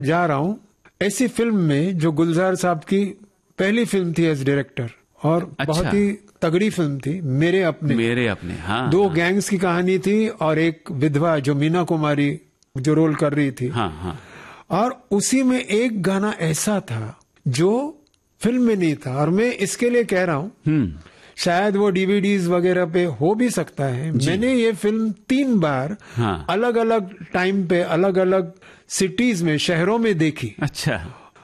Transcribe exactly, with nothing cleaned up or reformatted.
जा रहा हूँ ऐसी फिल्म में जो गुलजार साहब की पहली फिल्म थी एज डायरेक्टर, और अच्छा। बहुत ही तगड़ी फिल्म थी, मेरे अपने। मेरे अपने, हाँ। दो हाँ। गैंग्स की कहानी थी और एक विधवा जो मीना कुमारी जो रोल कर रही थी। हाँ हाँ। और उसी में एक गाना ऐसा था जो फिल्म में नहीं था, और मैं इसके लिए कह रहा हूँ शायद वो डीवीडीज वगैरह पे हो भी सकता है। मैंने ये फिल्म तीन बार हाँ। अलग अलग टाइम पे अलग अलग सिटीज में, शहरों में देखी। अच्छा।